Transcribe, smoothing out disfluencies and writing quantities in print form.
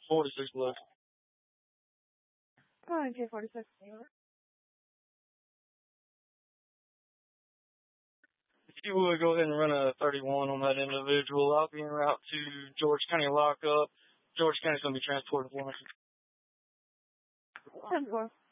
46 left. Okay, 46. If you would go ahead and run a 31 on that individual, I'll be en route to George County lockup. George County's going to be transported for me. 10-4.